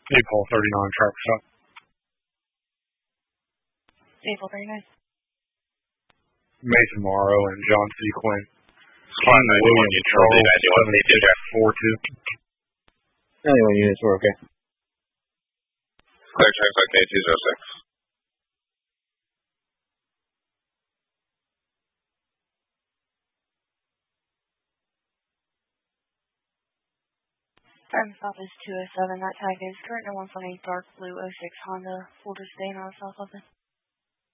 April 39 track stop. April 39. Mason Morrow and John C. Quinn. Squad 91, you told me that you want to see 42. 91 units were okay. Clear tracks like K206. Time stop is 207. That tag is current 178 dark blue 06 Honda. Full disdain on South Open.